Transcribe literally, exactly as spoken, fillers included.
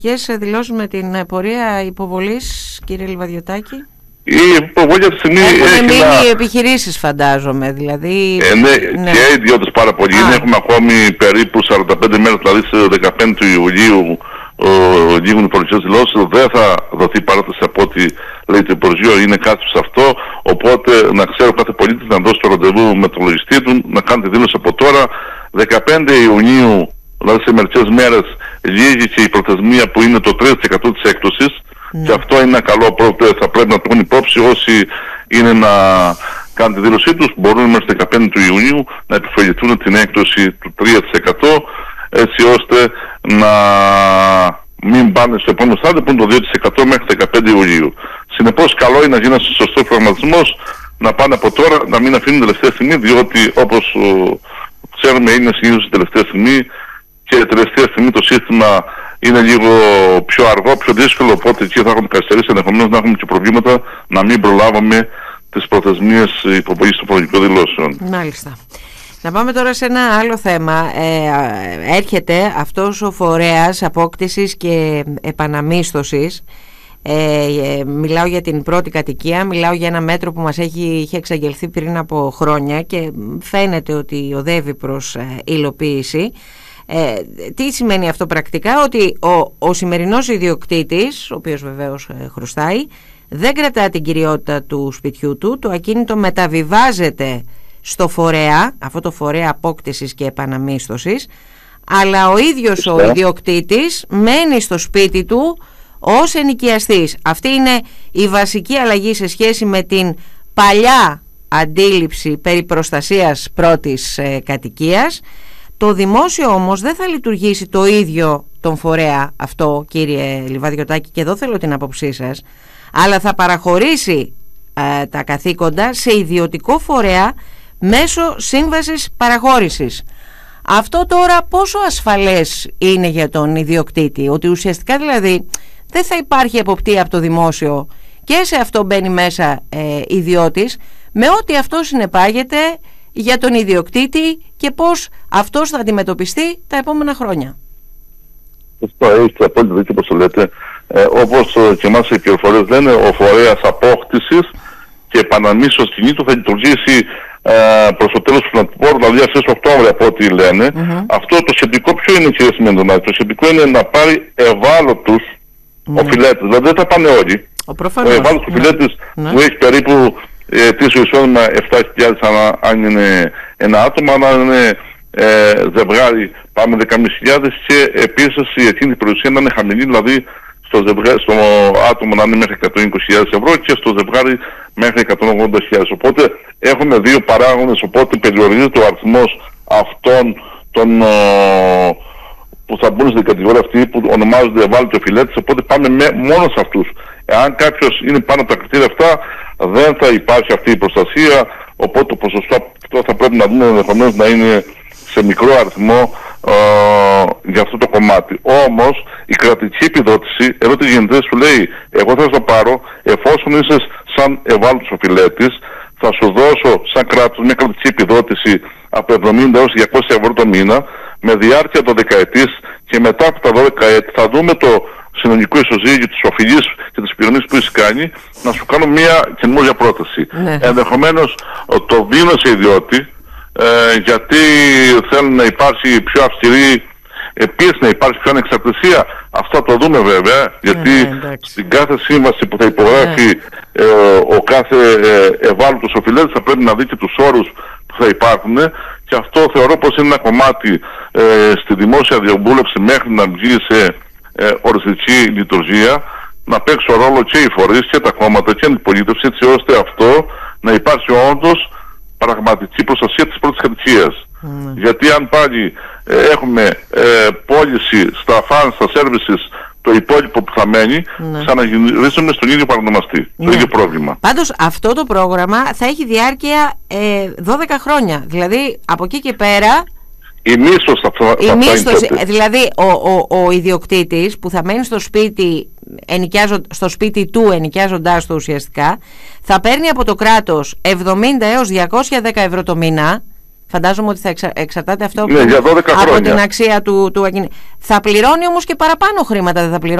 Ποιες δηλώσεις με την πορεία υποβολής, κύριε Λιβαδιωτάκη? Η υποβολή αυτή τη στιγμή έχουν μείνει ένα... οι επιχειρήσεις, φαντάζομαι, δηλαδή... Ε, ναι, ναι, και ιδιώτες πάρα πολύ. Έχουμε ακόμη περίπου σαράντα πέντε μέρες, δηλαδή στις δεκαπέντε του Ιουλίου λήγουν οι πολιτικές δηλώσεις. Δεν θα δοθεί παράταση από ό,τι λέει το Υπουργείο, είναι κάτι σε αυτό. Οπότε να ξέρω κάθε πολίτης να δώσει το ραντεβού με τον λογιστή του, να κάνει τη δήλωση από τώρα. δεκαπέντε Ιουνίου, δηλαδή σε μερικές μέρες, λύγει και η προθεσμία που είναι το τρία τοις εκατό της έκπτωσης. Mm. Και αυτό είναι ένα καλό πρώτο, θα πρέπει να το έχουν υπόψη όσοι είναι να κάνουν τη δήλωσή τους, μπορούν μέχρι δεκαπέντε του Ιουνίου να επιφεληθούν την έκπτωση του τρία τοις εκατό, έτσι ώστε να μην πάνε στο επόμενο στάδιο που είναι το δύο τοις εκατό μέχρι δεκαπέντε Ιουλίου. Συνεπώς καλό είναι να γίνει ένας σωστός προγραμματισμός, να πάνε από τώρα, να μην αφήνουν τελευταία στιγμή, διότι όπως ο, ξέρουμε είναι συνήθως η τελευταία στιγμή και η τελευταία στιγμή το σύστημα είναι λίγο πιο αργό, πιο δύσκολο, οπότε εκεί θα έχουμε καθυστερήσει, ενδεχομένως να έχουμε και προβλήματα να μην προλάβουμε τις προθεσμίες υποβολής των φορολογικών δηλώσεων. Μάλιστα. Να πάμε τώρα σε ένα άλλο θέμα. Ε, έρχεται αυτός ο φορέας απόκτησης και επαναμίσθωσης. Ε, ε, μιλάω για την πρώτη κατοικία, μιλάω για ένα μέτρο που μας έχει, είχε εξαγγελθεί πριν από χρόνια και φαίνεται ότι οδεύει προς ε, υλοποίηση. Ε, τι σημαίνει αυτό πρακτικά? Ότι ο, ο σημερινός ιδιοκτήτης, ο οποίος βεβαίως ε, χρωστάει, δεν κρατά την κυριότητα του σπιτιού του, το ακίνητο μεταβιβάζεται στο φορέα, αυτό το φορέα απόκτησης και επαναμίσθωσης, αλλά ο ίδιος ο ιδιοκτήτης μένει στο σπίτι του ως ενοικιαστής. Αυτή είναι η βασική αλλαγή σε σχέση με την παλιά αντίληψη περί προστασίας πρώτης ε, κατοικίας. Το δημόσιο όμως δεν θα λειτουργήσει το ίδιο τον φορέα αυτό, κύριε Λιβαδιωτάκη, και εδώ θέλω την άποψή σας, αλλά θα παραχωρήσει ε, τα καθήκοντα σε ιδιωτικό φορέα μέσω σύμβασης παραχώρησης. Αυτό τώρα πόσο ασφαλές είναι για τον ιδιοκτήτη? Ότι ουσιαστικά δηλαδή δεν θα υπάρχει εποπτεία από το δημόσιο και σε αυτό μπαίνει μέσα ε, ιδιώτης, με ό,τι αυτό συνεπάγεται για τον ιδιοκτήτη και πώς αυτός θα αντιμετωπιστεί τα επόμενα χρόνια. Αυτό έχετε απόλυτα δίκιο όπως το λέτε. Ε, όπως και εμάς οι πληροφορίες λένε, ο φορέας απόκτησης και επαναμίσθωσης κινήτου θα λειτουργήσει ε, προς το τέλος του φθινοπόρου, δηλαδή αρχές Οκτώβρη από ό,τι λένε. Mm-hmm. Αυτό το σχετικό ποιο είναι, κύριε Σημέντονα? Το σχετικό είναι να πάρει ευάλωτους mm-hmm. οφειλέτες, δηλαδή δεν θα πάνε όλοι. Ο, ο ευάλωτος mm-hmm. οφειλέτης mm-hmm. που έχει περίπου ετήσιο εισόδημα επτά χιλιάδες αν, αν είναι ένα άτομο, αν είναι ε, ζευγάρι πάμε δεκάμισι χιλιάδες, και επίσης η εκείνη περιουσία να είναι χαμηλή, δηλαδή στο, ζευγάρι, στο άτομο να είναι μέχρι εκατόν είκοσι χιλιάδες ευρώ και στο ζευγάρι μέχρι εκατόν ογδόντα χιλιάδες. Οπότε έχουμε δύο παράγοντες, οπότε περιορίζεται ο αριθμός αυτών των ο, που θα μπουν στην κατηγορία αυτή που ονομάζονται ευάλωτοι οφειλέτες, οπότε πάμε με, μόνο σε αυτούς. Εάν κάποιος είναι πάνω από τα κριτήρια αυτά, δεν θα υπάρχει αυτή η προστασία, οπότε το ποσοστό αυτό θα πρέπει να δούμε ενδεχομένως να είναι σε μικρό αριθμό ε, για αυτό το κομμάτι. Όμως η κρατική επιδότηση, εδώ τι γίνεται, σου λέει εγώ θα το πάρω εφόσον είσαι σαν ευάλωτος οφειλέτης, θα σου δώσω σαν κράτος μια κρατική επιδότηση από εβδομήντα έως διακόσια ευρώ το μήνα με διάρκεια των δεκαετής, και μετά από τα δώδεκα έτη θα δούμε το συνολικό ισοζύγιο της οφειλής και της πληρωμής που έχει κάνει, να σου κάνω μια καινούργια πρόταση. Ναι. Ενδεχομένως το δίνω σε ιδιώτη, ε, γιατί θέλουν να υπάρχει πιο αυστηρή, επίσης να υπάρχει πιο ανεξαρτησία. Αυτό το δούμε βέβαια, γιατί ναι, στην κάθε σύμβαση που θα υπογράφει ναι. ε, ο κάθε ε, ευάλωτος οφειλέτης θα πρέπει να δει και τους όρους που θα υπάρχουν, και αυτό θεωρώ πως είναι ένα κομμάτι ε, στη δημόσια διαβούλευση μέχρι να βγει σε ε, οριστική λειτουργία, να παίξουν ρόλο και οι φορείς και τα κόμματα και η αντιπολίτευση, έτσι ώστε αυτό να υπάρχει όντως πραγματική προστασία της πρώτης κατοικίας. Mm. Γιατί αν πάλι ε, έχουμε ε, πώληση στα φαν, στα services, το υπόλοιπο που θα μένει, mm. ξαναγυρίσουμε στον ίδιο παρονομαστή, mm. το ίδιο πρόβλημα. Πάντως αυτό το πρόγραμμα θα έχει διάρκεια ε, δώδεκα χρόνια, δηλαδή από εκεί και πέρα η μίσθωση θα, θα, η μίσθωση, δηλαδή ο, ο, ο ιδιοκτήτης που θα μένει στο σπίτι, στο σπίτι του ενοικιάζοντάς το ουσιαστικά, θα παίρνει από το κράτος εβδομήντα έως διακόσια δέκα ευρώ το μήνα Φαντάζομαι ότι θα εξα... εξαρτάται αυτό ναι, από, για δώδεκα από χρόνια. την αξία του, του ακινήτου. Θα πληρώνει όμως και παραπάνω χρήματα, δεν θα πληρώνει?